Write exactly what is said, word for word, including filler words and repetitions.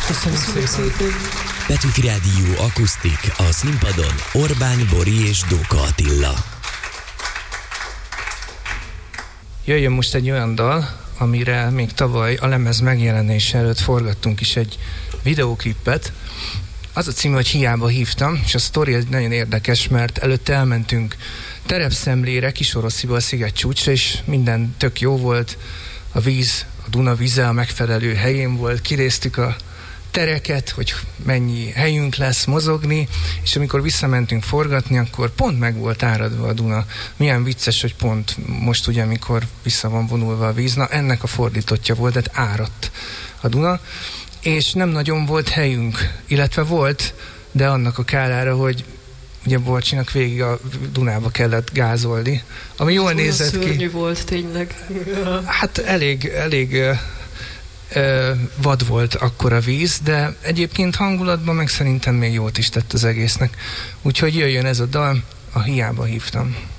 Köszönöm, Köszönöm szépen. szépen. Petőfi Rádió akusztik, a színpadon Orbán Bori és Dóka Attila. Jöjjön most egy olyan dal, amire még tavaly a lemez megjelenése előtt forgattunk is egy videóklipet. Az a cím, hogy Hiába hívtam, és a sztori egy nagyon érdekes, mert előtte elmentünk terepszemlére, Kisorosziba a szigetcsúcsra, és minden tök jó volt, a víz, a Duna vize a megfelelő helyén volt, kiréztük a tereket, hogy mennyi helyünk lesz mozogni, és amikor visszamentünk forgatni, akkor pont meg volt áradva a Duna. Milyen vicces, hogy pont most ugye, amikor vissza van vonulva a víz, na ennek a fordítottja volt, tehát áradt a Duna, és nem nagyon volt helyünk, illetve volt, de annak a kárára, hogy ugye Borcsinak végig a Dunába kellett gázolni, ami jól nézett ki. Szörnyű volt tényleg. Hát elég, elég ö, ö, vad volt akkor a víz, de egyébként hangulatban meg szerintem még jót is tett az egésznek. Úgyhogy jöjjön ez a dal, a Hiába hívtam.